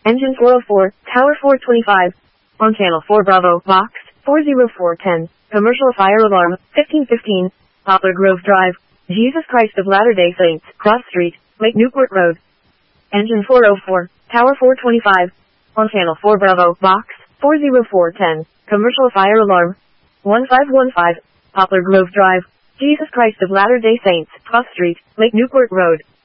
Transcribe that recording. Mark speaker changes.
Speaker 1: Engine 404, Tower 425. On Channel 4 Bravo, Box 40410. Commercial fire alarm 1515. Poplar Grove Drive. Jesus Christ of Latter-day Saints, Cross Street, Lake Newport Road. Engine 404, Tower 425. On Channel 4 Bravo, Box 40410. Commercial fire alarm 1515. Poplar Grove Drive. Jesus Christ of Latter-day Saints, Cross Street, Lake Newport Road.